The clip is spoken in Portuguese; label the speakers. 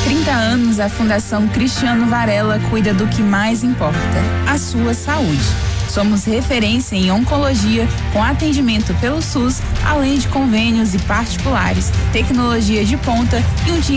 Speaker 1: 30 anos, a Fundação Cristiano Varela cuida do que mais importa, a sua saúde. Somos referência em oncologia, com atendimento pelo SUS, além de convênios e particulares, tecnologia de ponta e um time